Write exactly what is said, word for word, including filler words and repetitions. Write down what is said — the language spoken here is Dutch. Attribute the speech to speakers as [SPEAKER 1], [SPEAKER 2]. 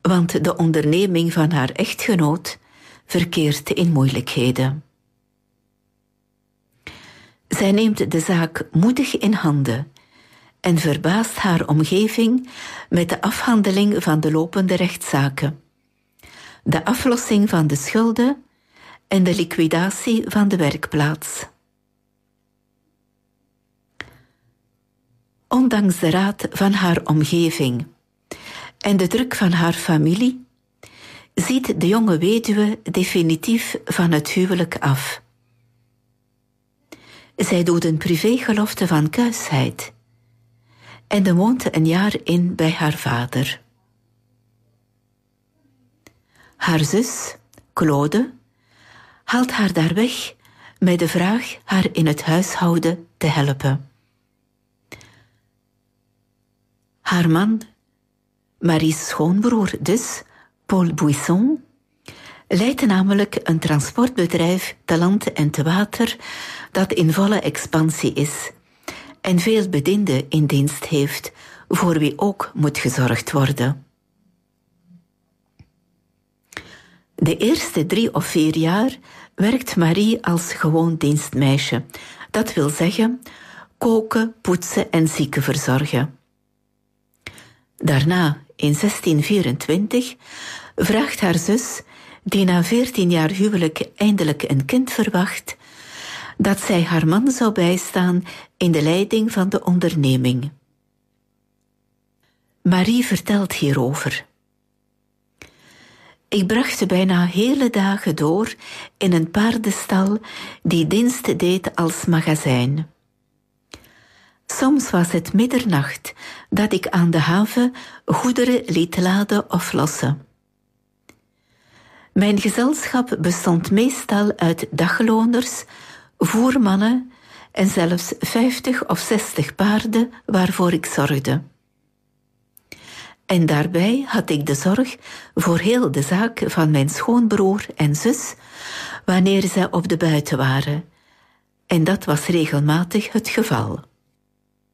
[SPEAKER 1] want de onderneming van haar echtgenoot verkeert in moeilijkheden. Zij neemt de zaak moedig in handen en verbaast haar omgeving met de afhandeling van de lopende rechtszaken, de aflossing van de schulden en de liquidatie van de werkplaats. Ondanks de raad van haar omgeving en de druk van haar familie, ziet de jonge weduwe definitief van het huwelijk af. Zij doet een privégelofte van kuisheid en woont een jaar in bij haar vader. Haar zus, Claude, haalt haar daar weg met de vraag haar in het huishouden te helpen. Haar man, Marie's schoonbroer dus, Paul Buisson, leidt namelijk een transportbedrijf te land en te water dat in volle expansie is en veel bedienden in dienst heeft, voor wie ook moet gezorgd worden. De eerste drie of vier jaar werkt Marie als gewoon dienstmeisje, dat wil zeggen koken, poetsen en zieken verzorgen. Daarna, in zestien vierentwintig, vraagt haar zus, die na veertien jaar huwelijk eindelijk een kind verwacht, dat zij haar man zou bijstaan in de leiding van de onderneming. Marie vertelt hierover. Ik bracht bijna hele dagen door in een paardenstal die dienst deed als magazijn. Soms was het middernacht dat ik aan de haven goederen liet laden of lossen. Mijn gezelschap bestond meestal uit dagloners, voermannen en zelfs vijftig of zestig paarden waarvoor ik zorgde. En daarbij had ik de zorg voor heel de zaak van mijn schoonbroer en zus wanneer zij op de buiten waren. En dat was regelmatig het geval.